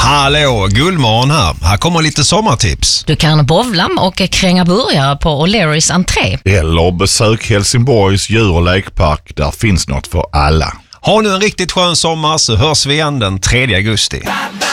Hallå, Gullmorgon här. Här kommer lite sommartips. Du kan bowla och kränga burgare på O'Learys entré. Eller besök Helsingborgs djur- och lekpark. Där finns något för alla. Ha nu en riktigt skön sommar så hörs vi igen den 3 augusti.